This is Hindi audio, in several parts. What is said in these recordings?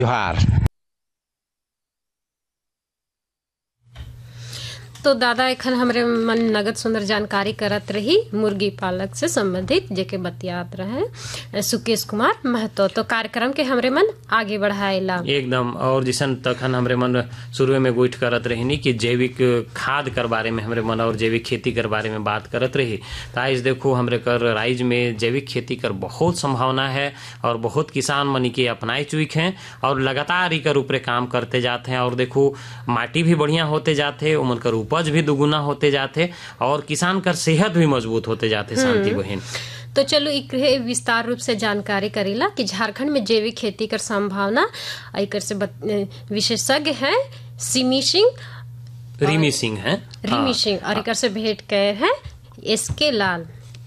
जोहार। तो दादा एखन हमरे मन नगद सुंदर जानकारी करत रही मुर्गी पालक से संबंधित जेके बतियात रहे सुकेश कुमार महतो। तो कार्यक्रम के हमरे मन आगे बढ़ाएला एकदम। और जिसन तखन हमरे मन शुरू में गोइठ करत रही कि जैविक खाद कर बारे में हमरे मन और जैविक खेती कर बारे में बात करत रही। तो आज देखो हमरे कर राइज में जैविक खेती कर बहुत संभावना है और बहुत किसान मनी के अपनाए चुक हैं और लगातार इकर ऊपर काम करते जाते हैं। और देखो माटी भी बढ़िया होते जाते, उमन कर उपज भी दुगुना होते जाते और किसान कर सेहत भी मजबूत होते जाते। शांति बहन, तो चलो एक विस्तार रूप से जानकारी करेला कि झारखंड में जैविक खेती कर संभावना एकर से विशेषज्ञ हैं रिमी सिंह और एकर से भेंट गए हैं एसके लाल।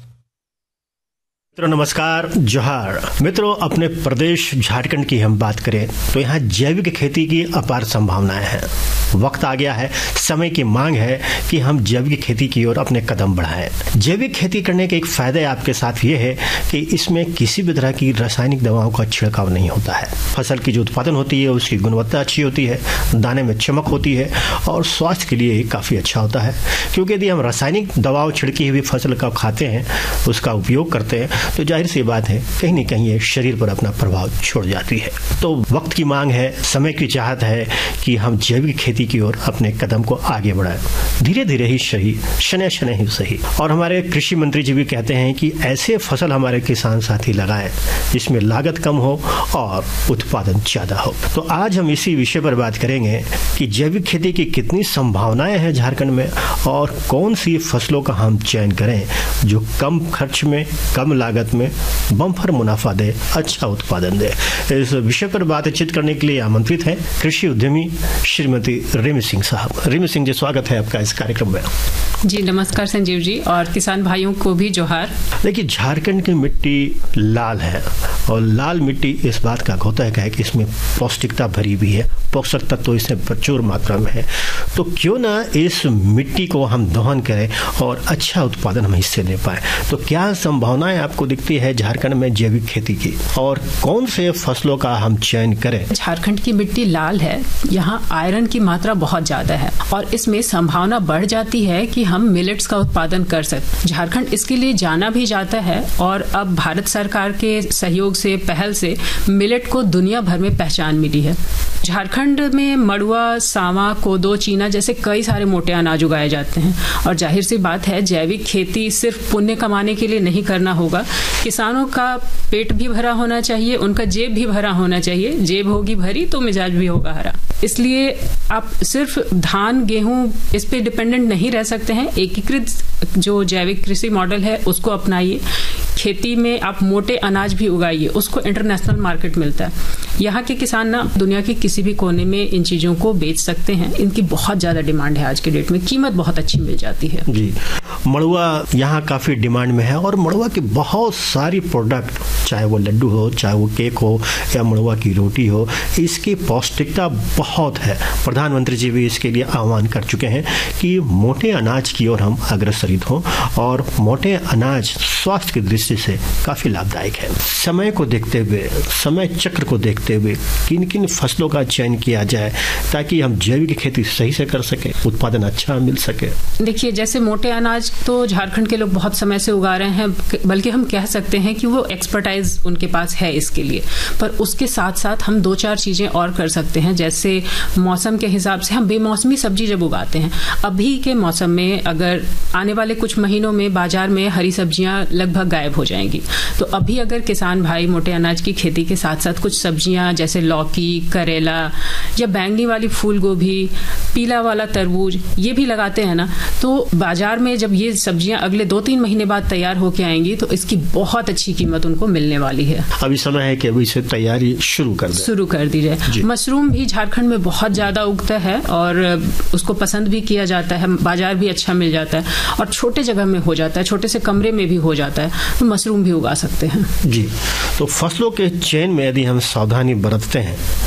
मित्रों नमस्कार, जोहार। मित्रों, अपने प्रदेश झारखंड की हम बात करें तो यहाँ जैविक खेती की अपार संभावनाएं हैं। वक्त आ गया है, समय की मांग है कि हम जैविक खेती की ओर अपने कदम बढ़ाएं। जैविक खेती करने के एक फायदे आपके साथ ये है कि इसमें किसी भी तरह की रासायनिक दवाओं का छिड़काव नहीं होता है। फसल की जो उत्पादन होती है उसकी गुणवत्ता अच्छी होती है, दाने में चमक होती है और स्वास्थ्य के लिए काफ़ी अच्छा होता है। क्योंकि यदि हम रासायनिक दवाओं छिड़की हुई फसल का खाते हैं, उसका उपयोग करते हैं, तो जाहिर सी बात है कहीं न कहीं ये शरीर पर अपना प्रभाव छोड़ जाती है। तो वक्त की मांग है, समय की चाहत है कि हम जैविक खेती की ओर अपने कदम को आगे बढ़ाएं। धीरे धीरे ही सही, शने शने ही सही। और हमारे कृषि मंत्री जी भी कहते हैं कि ऐसे फसल हमारे किसान साथी लगाएं जिसमें लागत कम हो और उत्पादन ज्यादा हो। तो आज हम इसी विषय पर बात करेंगे कि जैविक खेती की कितनी संभावनाएं हैं झारखंड में और कौन सी फसलों का हम चयन करें जो कम खर्च में, कम लागत में बम्पर मुनाफा दे, अच्छा उत्पादन दे। इस विषय पर बातचीत करने के लिए आमंत्रित हैं कृषि उद्यमी श्रीमती रिमी सिंह साहब। रिमी सिंह जी, स्वागत है आपका इस कार्यक्रम में। जी नमस्कार संजीव जी, और किसान भाइयों को भी जोहार। देखिए, झारखंड की मिट्टी लाल है और लाल मिट्टी इस बात का घोतक है कि इसमें पौष्टिकता भरी भी है, पोषक तत्व तो इसमें प्रचुर मात्रा में है। तो क्यों ना इस मिट्टी को हम दोहन करें और अच्छा उत्पादन हम इससे ले पाए। तो क्या संभावनाएं आपको दिखती है झारखंड में जैविक खेती की और कौन से फसलों का हम चयन करें? झारखंड की मिट्टी लाल है, यहाँ आयरन की मात्रा बहुत ज्यादा है और इसमें संभावना बढ़ जाती है कि हम मिलेट्स का उत्पादन कर सकते। झारखंड इसके लिए जाना भी जाता है और अब भारत सरकार के सहयोग से, पहल से मिलेट को दुनिया भर में पहचान मिली है। झारखंड में मड़ुआ, सावा, कोदो, चीना जैसे कई सारे मोटे अनाज उगाए जाते हैं और जाहिर सी बात है जैविक खेती सिर्फ पुण्य कमाने के लिए नहीं करना होगा। किसानों का पेट भी भरा होना चाहिए, उनका जेब भी भरा होना चाहिए। जेब होगी भरी तो मिजाज भी होगा हरा। इसलिए आप सिर्फ धान, गेहूं इस पे डिपेंडेंट नहीं रह सकते हैं। एकीकृत जो जैविक कृषि मॉडल है उसको अपनाइए। खेती में आप मोटे अनाज भी उगाइए, उसको इंटरनेशनल मार्केट मिलता है। यहाँ के किसान ना दुनिया के किसी भी कोने में इन चीजों को बेच सकते हैं। इनकी बहुत ज्यादा डिमांड है आज के डेट में, कीमत बहुत अच्छी मिल जाती है। जी, मड़ुआ यहाँ काफी डिमांड में है और मड़ुआ की बहुत सारी प्रोडक्ट, चाहे वो लड्डू हो, चाहे वो केक हो या मड़ुआ की रोटी हो, इसकी पौष्टिकता बहुत है। प्रधानमंत्री जी भी इसके लिए आह्वान कर चुके हैं कि मोटे अनाज की ओर हम अग्रसरित हों और मोटे अनाज स्वास्थ्य की दृष्टि से काफी लाभदायक है। समय को देखते हुए, समय चक्र को देखते हुए किन किन फसलों का चयन किया जाए ताकि हम जैविक खेती सही से कर सके, उत्पादन अच्छा मिल सके। देखिए, जैसे मोटे अनाज तो झारखंड के लोग बहुत समय से उगा रहे हैं, बल्कि हम कह सकते हैं कि वो एक्सपर्टाइज उनके पास है इसके लिए। पर उसके साथ साथ हम 2-4 चीजें और कर सकते हैं। जैसे मौसम के हिसाब से हम बेमौसमी सब्जी जब उगाते हैं, अभी के मौसम में अगर आने वाले कुछ महीनों में बाजार में हरी सब्जियां लगभग गायब हो जाएंगी, तो अभी अगर किसान भाई मोटे अनाज की खेती के साथ साथ कुछ सब्जियां जैसे लौकी, करेला या बैंगनी वाली फूल गोभी, पीला वाला तरबूज ये भी लगाते हैं ना, तो बाजार में जब ये सब्जियां अगले 2-3 महीने बाद तैयार होके आएंगी तो इसकी बहुत अच्छी कीमत उनको मिलने वाली है। अभी समय है कि अभी से तैयारी शुरू कर दी जाए। मशरूम भी झारखंड में बहुत ज्यादा उगता है और उसको पसंद भी किया जाता है, बाजार भी अच्छा मिल जाता है और छोटे जगह में हो जाता है, छोटे से कमरे में भी हो जाता है, तो मशरूम भी उगा सकते हैं। जी, तो फसलों के चयन में यदि हम सावधानी बरतते हैं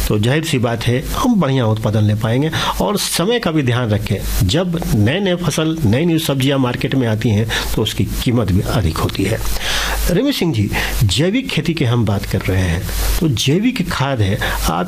तो जाहिर सी बात है हम बढ़िया उत्पादन ले पाएंगे। और समय का भी ध्यान रखें, जब नए नए फसल, नई नई सब्जियां मार्केट में आती हैं तो उसकी कीमत भी अधिक होती है। रमेश सिंह जी, जैविक खेती की हम बात कर रहे हैं, तो जैविक खाद है, आप